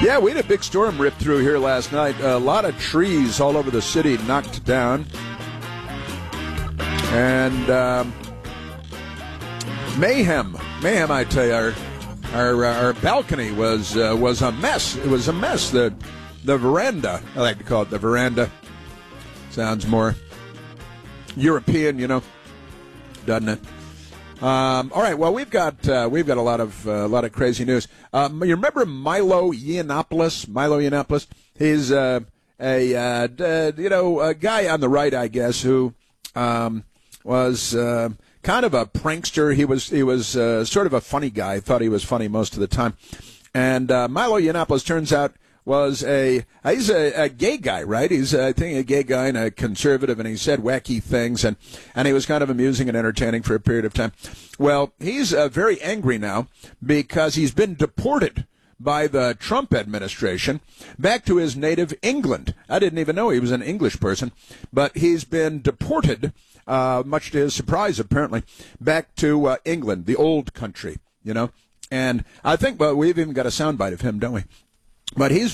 Yeah, we had a big storm rip through here last night. A lot of trees all over the city knocked down. And mayhem, I tell you. Our balcony was a mess. It was a mess. The veranda, I like to call it the veranda. Sounds more European, doesn't it? All right. Well, we've got a lot of crazy news. You remember Milo Yiannopoulos? Milo Yiannopoulos. He's a guy on the right, I guess, who was kind of a prankster. He was sort of a funny guy. I thought he was funny most of the time. And Milo Yiannopoulos turns out was he's a gay guy, right? He's, I think, a gay guy and a conservative, and he said wacky things, and he was kind of amusing and entertaining for a period of time. Well, he's very angry now because he's been deported by the Trump administration back to his native England. I didn't even know he was an English person, but he's been deported, much to his surprise, apparently, back to England, the old country, And I think, we've even got a soundbite of him, don't we? But he's